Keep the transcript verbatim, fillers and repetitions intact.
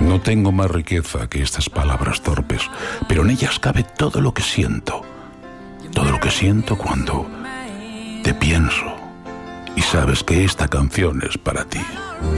No tengo más riqueza que estas palabras torpes, pero en ellas cabe todo lo que siento. Todo lo que siento cuando te pienso y sabes que esta canción es para ti.